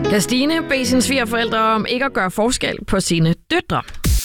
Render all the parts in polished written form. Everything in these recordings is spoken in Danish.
Kan Stine bede sine svigerforældre om ikke at gøre forskel på sine døtre?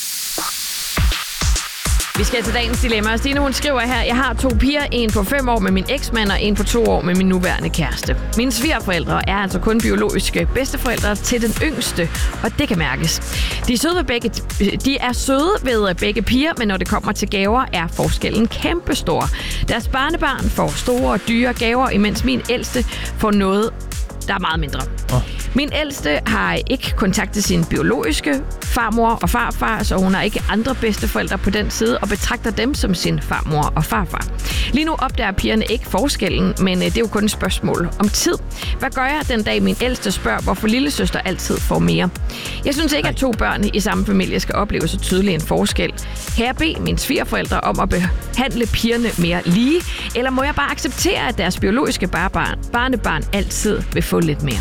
Vi skal til dagens dilemma. Stine, hun skriver her: Jeg har 2 piger, en på 5 år med min eksmand og en på 2 år med min nuværende kæreste. Mine svigerforældre er altså kun biologiske bedsteforældre til den yngste, og det kan mærkes. De er søde ved begge piger, men når det kommer til gaver, er forskellen kæmpestor. Deres barnebarn får store og dyre gaver, imens min ældste får noget, der er meget mindre. Min ældste har ikke kontaktet sin biologiske farmor og farfar, så hun har ikke andre bedsteforældre på den side og betragter dem som sin farmor og farfar. Lige nu opdager pigerne ikke forskellen, men det er jo kun et spørgsmål om tid. Hvad gør jeg den dag min ældste spørger, hvorfor lillesøster altid får mere? Jeg synes ikke, at 2 børn i samme familie skal opleve så tydelig en forskel. Kan jeg bede mine svigerforældre om at behandle pigerne mere lige, eller må jeg bare acceptere, at deres biologiske barnebarn altid vil få lidt mere?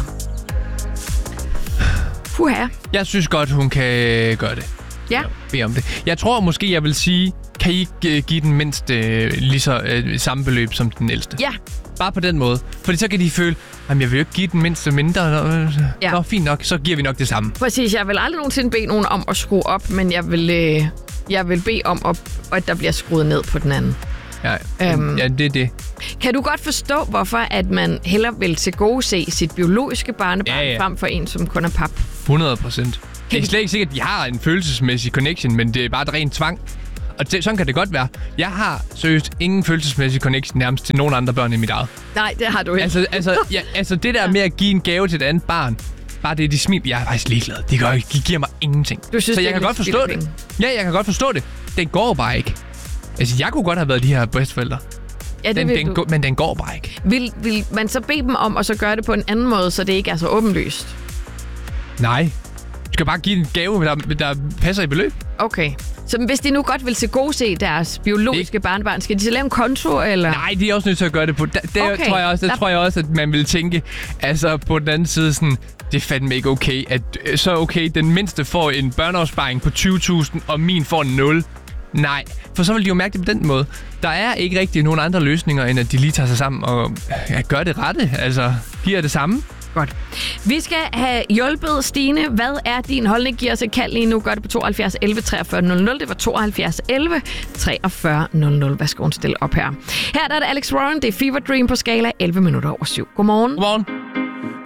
Puha. Jeg synes godt, hun kan gøre det. Ja. Bede om det. Jeg tror måske, jeg vil sige, kan I ikke give den mindste lige så samme beløb som den ældste? Ja. Bare på den måde. Fordi så kan de føle, at jeg vil jo ikke give den mindste mindre. Nå, fint nok, så giver vi nok det samme. Præcis, jeg vil aldrig nogensinde bede nogen om at skrue op, men jeg vil bede om, at der bliver skruet ned på den anden. Ja, ja, det er det. Kan du godt forstå, hvorfor at man hellere vil tilgodese sit biologiske barnebarn frem for en, som kun er pap? 100%. Det er slet ikke sikkert, at de har en følelsesmæssig connection, men det er bare et rent tvang. Og sådan kan det godt være. Jeg har seriøst ingen følelsesmæssig connection nærmest til nogen andre børn end mit eget. Nej, det har du ikke. Altså det der med at give en gave til et andet barn, bare det, de smiler. Jeg er faktisk ligeglad. De giver mig ingenting. Du synes, så jeg kan godt forstå det. Ja, jeg kan godt forstå det. Den går bare ikke. Altså, jeg kunne godt have været de her bedsteforældre. Ja, men den går bare ikke. Vil man så bede dem om at så gøre det på en anden måde, så det ikke er så åbenlyst? Nej. Du skal bare give en gave, der passer i beløb. Okay. Så hvis de nu godt vil tilgodese deres biologiske barnebarn, skal de så lave en konto, eller? Nej, de er også nødt til at gøre det på. Tror jeg også, at man vil tænke, altså på den anden side sådan, det er fandme ikke okay, at så okay, den mindste får en børneopsparing på 20.000, og min får 0. Nej, for så vil de jo mærke det på den måde. Der er ikke rigtig nogen andre løsninger, end at de lige tager sig sammen og gør det rette. Altså, giver det samme. Godt. Vi skal have hjulpet Stine. Hvad er din holdning? Giv os et kald lige nu. Gør det på 72 11 43 00. Det var 72 11 43 00. Hvad skal hun stille op her? Her er det Alex Warren. Det er Fever Dream på skala 11 minutter over 7. Godmorgen. Godmorgen.